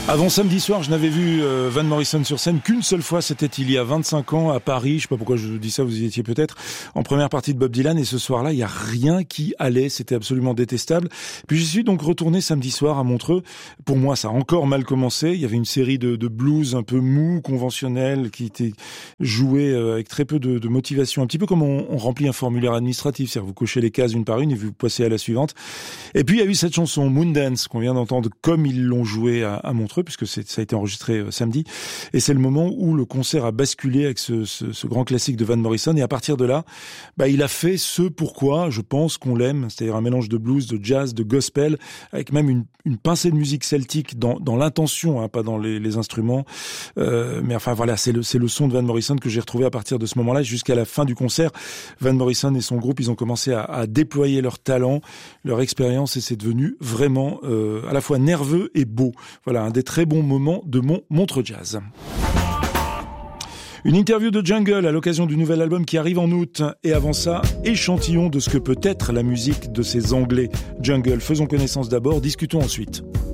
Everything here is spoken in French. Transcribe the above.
Avant samedi soir, je n'avais vu Van Morrison sur scène qu'une seule fois, c'était il y a 25 ans à Paris. Je sais pas pourquoi je vous dis ça, vous y étiez peut-être, en première partie de Bob Dylan. Et ce soir-là, il y a rien qui allait, c'était absolument détestable. Puis j'y suis donc retourné samedi soir à Montreux. Pour moi, ça a encore mal commencé. Il y avait une série de blues un peu mou, conventionnels, qui étaient joués avec très peu de motivation. Un petit peu comme on remplit un formulaire administratif, c'est-à-dire vous cochez les cases une par une et vous passez à la suivante. Et puis il y a eu cette chanson Moondance qu'on vient d'entendre comme ils l'ont joué à Montreux, puisque ça a été enregistré samedi. Et c'est le moment où le concert a basculé avec ce grand classique de Van Morrison. Et à partir de là, il a fait ce pourquoi je pense qu'on l'aime, c'est-à-dire un mélange de blues, de jazz, de gospel, avec même une pincée de musique celtique dans l'intention, hein, pas dans les instruments. Mais enfin voilà, c'est le son de Van Morrison que j'ai retrouvé à partir de ce moment-là jusqu'à la fin du concert. Van Morrison et son groupe, ils ont commencé à déployer leur talent, leur expérience, et c'est devenu vraiment à la fois nerveux et beau. Voilà, un des très bons moments de mon Montreux Jazz. Une interview de Jungle à l'occasion du nouvel album qui arrive en août. Et avant ça, échantillon de ce que peut être la musique de ces Anglais. Jungle, faisons connaissance d'abord, discutons ensuite.